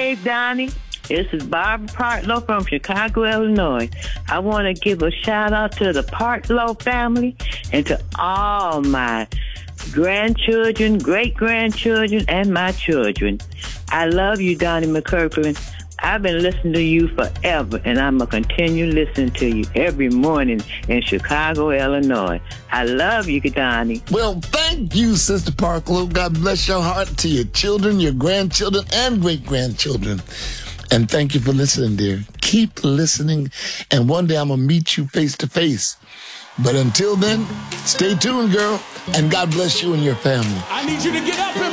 Hey, Donnie. This is Barbara Partlow from Chicago, Illinois. I want to give a shout out to the Partlow family and to all my grandchildren, great-grandchildren, and my children. I love you, Donnie McKirkland. I've been listening to you forever, and I'm going to continue listening to you every morning in Chicago, Illinois. I love you, Donnie. Well, thank you, Sister Partlow. God bless your heart to your children, your grandchildren, and great-grandchildren. And thank you for listening, dear. Keep listening, and one day I'm going to meet you face to face. But until then, stay tuned, girl, and God bless you and your family. I need you to get up and